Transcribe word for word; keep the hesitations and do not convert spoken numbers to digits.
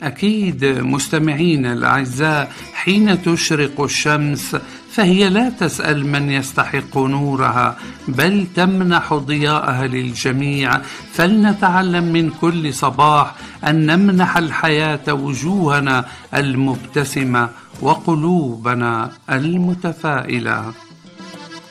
أكيد مستمعين الأعزاء، حين تشرق الشمس فهي لا تسأل من يستحق نورها، بل تمنح ضياءها للجميع. فلنتعلم من كل صباح أن نمنح الحياة وجوهنا المبتسمة وقلوبنا المتفائلة.